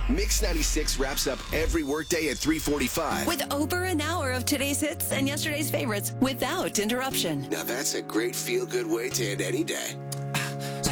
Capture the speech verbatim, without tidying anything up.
Mix ninety-six wraps up every workday at three forty-five. With over an hour of today's hits and yesterday's favorites without interruption. Now that's a great feel-good way to end any day.